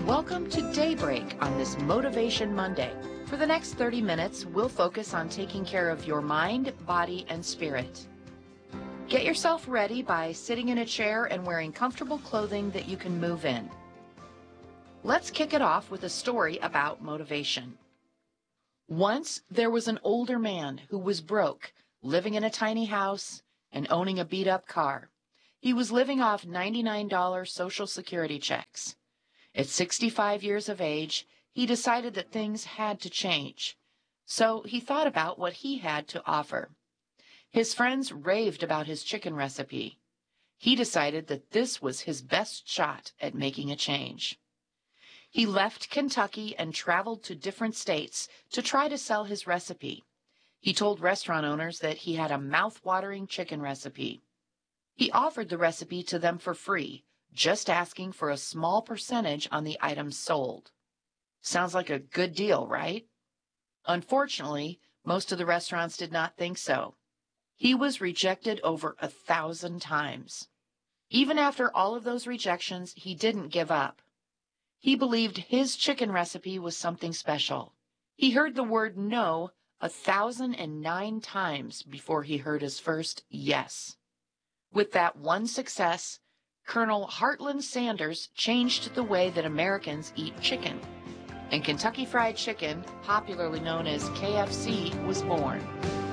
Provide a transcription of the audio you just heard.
Welcome to Daybreak on this Motivation Monday. For the next 30 minutes, we'll focus on taking care of your mind, body, and spirit. Get yourself ready by sitting in a chair and wearing comfortable clothing that you can move in. Let's kick it off with a story about motivation. Once, there was an older man who was broke, living in a tiny house and owning a beat-up car. He was living off $99 Social Security checks. At 65 years of age, he decided that things had to change. So he thought about what he had to offer. His friends raved about his chicken recipe. He decided that this was his best shot at making a change. He left Kentucky and traveled to different states to try to sell his recipe. He told restaurant owners that he had a mouth-watering chicken recipe. He offered the recipe to them for free, just asking for a small percentage on the items sold. Sounds like a good deal, right? Unfortunately, most of the restaurants did not think so. He was rejected over 1,000 times. Even after all of those rejections, he didn't give up. He believed his chicken recipe was something special. He heard the word no 1,009 times before he heard his first yes. With that one success, Colonel Heartland Sanders changed the way that Americans eat chicken, and Kentucky Fried Chicken, popularly known as KFC, was born.